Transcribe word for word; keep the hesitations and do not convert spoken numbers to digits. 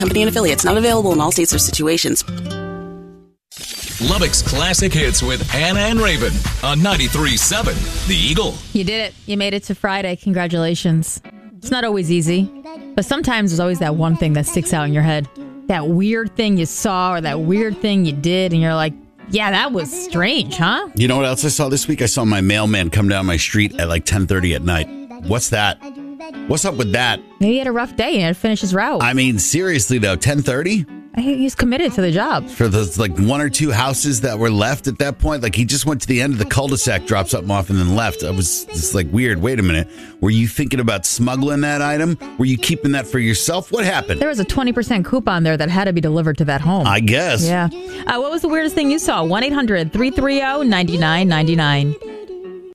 Company and affiliates not available in all states or situations. Lubbock's Classic Hits with Hannah and Raven on ninety-three point seven The Eagle. You did it. You made it to Friday. Congratulations. It's not always easy, but sometimes there's always that one thing that sticks out in your head. That weird thing you saw or that weird thing you did, and you're like, yeah, that was strange, huh? You know what else I saw this week? I saw my mailman come down my street at like ten thirty at night. What's that? What's up with that? Maybe he had a rough day and had to finish his route. I mean, seriously, though, ten thirty? He's committed to the job. For those like one or two houses that were left at that point, like he just went to the end of the cul-de-sac, dropped something off, and then left. I was just like, weird. Wait a minute. Were you thinking about smuggling that item? Were you keeping that for yourself? What happened? There was a twenty percent coupon there that had to be delivered to that home. I guess. Yeah. Uh, what was the weirdest thing you saw? one eight hundred three three zero nine nine nine nine.